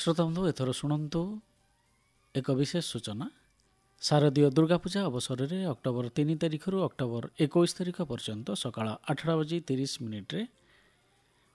ଶ୍ରୋତାବନ୍ଧୁ ଏଥର ଶୁଣନ୍ତୁ ଏକ ବିଶେଷ ସୂଚନା। ଶାରଦୀୟ ଦୁର୍ଗାପୂଜା ଅବସରରେ ଅକ୍ଟୋବର 3 ତାରିଖରୁ ଅକ୍ଟୋବର 21 ତାରିଖ ପର୍ଯ୍ୟନ୍ତ ସକାଳ 8:30 ରେ